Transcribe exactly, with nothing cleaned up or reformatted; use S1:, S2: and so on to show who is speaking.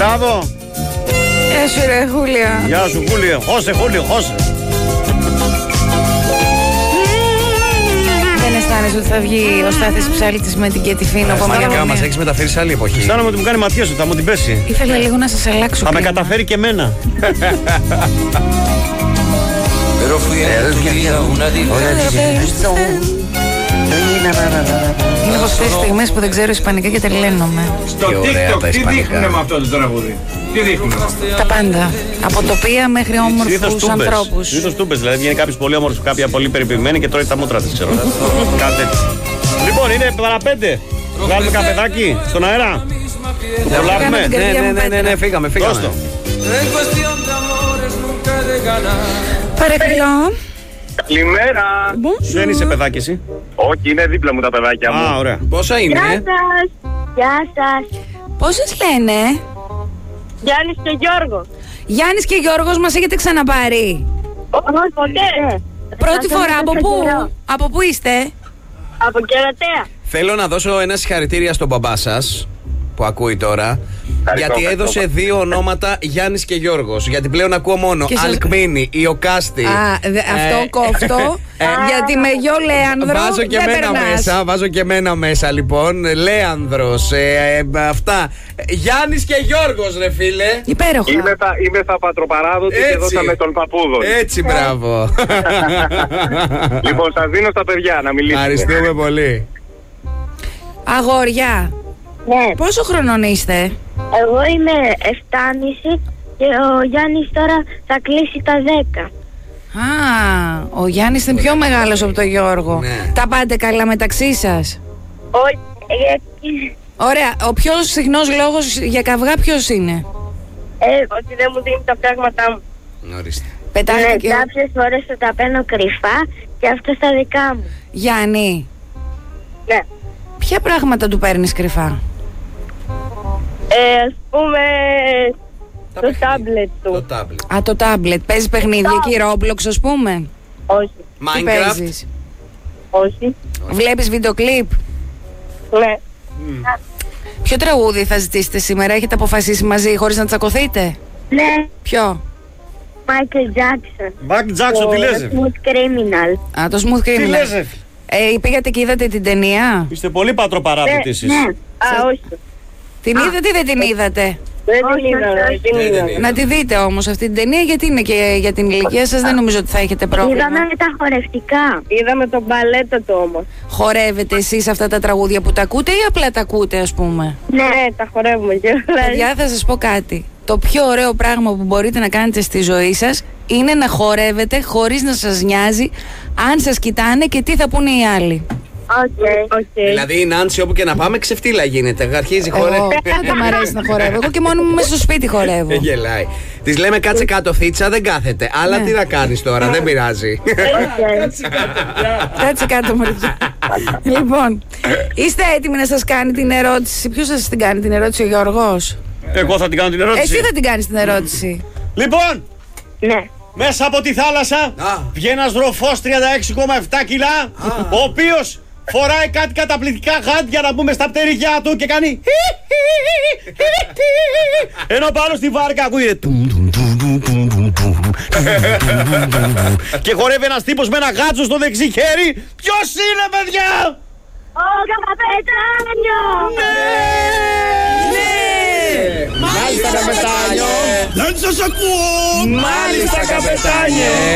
S1: Μπράβο.
S2: Γεια σου ρε Χούλια.
S1: Γεια σου Χούλια. Χώσε Χούλια, χώσε.
S2: Δεν αισθάνεσαι ότι θα βγει ο Στάθης Ψάλτης με την Κετιφίνο από μια
S3: Μαλάκα, μας έχεις μεταφέρει σε άλλη εποχή.
S1: Αισθάνομαι ότι μου κάνει ματιές ότι θα μου την πέσει.
S2: Ήθελα λίγο να σας αλλάξω.
S1: Θα με καταφέρει και εμένα.
S2: Είναι από αυτές τις στιγμές που δεν ξέρω ισπανικά και τρελαίνομαι.
S4: Στο TikTok τι δείχνουνε με αυτό το τραγούδι? Τι δείχνουνε?
S2: Τα πάντα. Από τοπία μέχρι όμορφους ανθρώπους.
S1: Συνήθως τούμπες, δηλαδή βγαίνει κάποιος πολύ όμορφος, κάποια πολύ περιποιημένη και τρώει τα μούτρα της, ξέρω. Κάτι έτσι. Λοιπόν, είναι παραπέντε. Βγάλουμε καφεδάκι στον αέρα. Το προλάβουμε.
S3: Ναι, ναι, ναι, ναι, ναι, φύγαμε, φύγαμε.
S1: Δώσ' το.
S2: Παρακαλώ.
S5: Καλημέρα.
S1: Δεν είσαι παιδάκι εσύ?
S5: Όχι, είναι δίπλα μου τα παιδάκια μου.
S1: Α, ωραία.
S3: Πόσα είναι?
S6: Γεια σας. Γεια σας.
S2: Πώς σας λένε?
S6: Γιάννης και Γιώργος.
S2: Γιάννης και Γιώργος, μας έχετε ξαναπάρει?
S6: Όχι, ποτέ.
S2: Πρώτη φορά από πού? Από πού είστε?
S6: Από Κερατέα.
S3: Θέλω να δώσω ένα συγχαρητήρια στον μπαμπά σας που ακούει τώρα.
S5: Ευχαριστώ,
S3: Γιατί έδωσε
S5: ευχαριστώ.
S3: δύο ονόματα Γιάννης και Γιώργος. Γιατί πλέον ακούω μόνο
S2: Και σας-
S3: Αλκμίνη, Ιωκάστη.
S2: Α, δε- αυτό
S3: Ε,
S2: κόφτω.
S3: ε,
S2: Γιατί με γιο Λέανδρο
S3: Βάζω και
S2: δεν
S3: μένα
S2: περνάς.
S3: μέσα, βάζω και μένα μέσα λοιπόν. Λέανδρος, ε, ε, αυτά. Γιάννης και Γιώργος, ρε φίλε.
S2: Υπέροχα.
S5: Είμαι θα, είμαι θα πατροπαράδοτη και
S3: Έτσι.
S5: δώσαμε τον παππούδων.
S3: Έτσι, μπράβο.
S5: Λοιπόν, σας δίνω στα παιδιά να μιλήσετε.
S3: Ευχαριστούμε πολύ.
S2: Αγόρια,
S6: Ναι.
S2: πόσο χρονών είστε?
S6: Εγώ είμαι εφτά και μισή και ο Γιάννης τώρα θα κλείσει τα δέκα.
S2: Α, ο Γιάννης είναι πιο μεγάλος από τον Γιώργο.
S3: Ναι.
S2: Τα πάτε καλά μεταξύ σας?
S6: Όχι. ε,
S2: Ωραία, ο πιο συχνός λόγος για καυγά ποιος είναι?
S6: ε, ότι δεν μου δίνει τα πράγματά μου.
S3: Ορίστε.
S2: Πετάχτε
S6: Ναι,
S2: και...
S6: κάποιες φορές θα τα παίρνω κρυφά και αυτό στα δικά μου.
S2: Γιάννη,
S6: Ναι.
S2: ποια πράγματα του παίρνεις κρυφά?
S6: Ε, ας πούμε το τάμπλετ
S3: Το
S6: του.
S3: τάμπλετ.
S2: Α, το τάμπλετ. Παίζεις παιχνίδια εκεί, Roblox ας πούμε?
S6: Όχι.
S2: Τι
S3: Minecraft.
S2: παίζεις?
S6: Όχι.
S2: Βλέπεις βίντεο κλιπ?
S6: Ναι.
S2: Ποιο τραγούδι θα ζητήσετε σήμερα? Έχετε αποφασίσει μαζί χωρίς να τσακωθείτε?
S6: Ναι.
S2: Ποιο?
S6: Michael Jackson.
S1: Μπακ Τζάξον, τι λες? ρε?
S6: Smooth Criminal.
S2: Α, το Smooth
S1: Τι
S2: Criminal.
S1: λες? ρε?
S2: Ε, πήγατε και είδατε την ταινία?
S1: Είστε πολύ πατροπαράδοτοι εσείς.
S6: Ναι. Α, όχι.
S2: Την είδατε ή δεν την είδατε?
S6: Δεν την είδα. Δεν την
S3: Δεν
S6: είδα.
S3: την είδα.
S2: Να τη δείτε όμως αυτή την ταινία, γιατί είναι και για την ηλικία σας, δεν νομίζω ότι θα έχετε πρόβλημα.
S6: Είδαμε τα χορευτικά. Είδαμε το μπαλέτο του όμως.
S2: Χορεύετε εσείς αυτά τα τραγούδια που τα ακούτε ή απλά τα ακούτε ας πούμε?
S6: Ναι, τα χορεύουμε και όλα.
S2: Παιδιά, θα σας πω κάτι. Το πιο ωραίο πράγμα που μπορείτε να κάνετε στη ζωή σας είναι να χορεύετε χωρίς να σας νοιάζει αν σας κοιτάνε και τι θα πούνε οι άλλοι.
S6: Οκ, οκ.
S3: Δηλαδή η Νάνση όπου και να πάμε ξεφτύλα γίνεται. Αρχίζει
S2: Εγώ
S3: χορεύει.
S2: δεν μ' αρέσει να χορεύω. Εγώ και μόνο μου μέσα στο σπίτι χορεύω.
S3: Ε, γελάει. Τη λέμε κάτσε κάτω θίτσα, δεν κάθεται. Αλλά
S2: Ναι.
S3: τι να κάνει τώρα, δεν πειράζει.
S2: Κάτσε κάτω μωρέ. Λοιπόν, είστε έτοιμοι να σας κάνει την ερώτηση? Ποιος θα σας την κάνει την ερώτηση, ο Γιώργος?
S1: Εγώ θα την κάνω την ερώτηση.
S2: Εσύ θα την κάνεις την ερώτηση.
S1: Λοιπόν,
S6: Ναι.
S1: μέσα από τη θάλασσα
S3: Α.
S1: βγαίνει ένας ροφός τριάντα έξι κόμμα επτά κιλά, ο οποίος φοράει κάτι καταπληκτικά γάντια να πούμε στα πτερυγιά του και κάνει ενώ πάνω στη βάρκα ακούγεται και χορεύει ένας τύπος με ένα γάτσο στο δεξί χέρι. Ποιος είναι, παιδιά?
S6: Ο Καπαπετάνιο!
S1: Μάλιστα, καπετάνιο.
S3: Δεν σας ακούω! Μάλιστα, καπετάνιε!